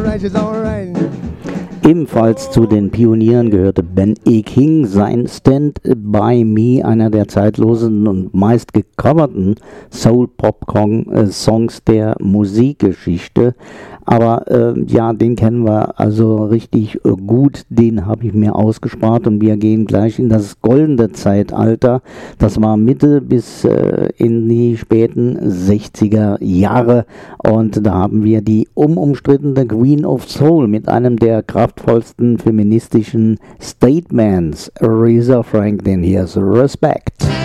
Ebenfalls zu den Pionieren gehörte Ben E. King, sein Stand By Me, einer der zeitlosen und meist gecoverten Soul-Pop-Songs der Musikgeschichte. Aber ja, den kennen wir also richtig gut, den habe ich mir ausgespart und wir gehen gleich in das goldene Zeitalter. Das war Mitte bis in die späten 60er Jahre und da haben wir die umstrittene Queen of Soul mit einem der kraftvollsten feministischen Statements, Aretha Franklin. Here's Respect.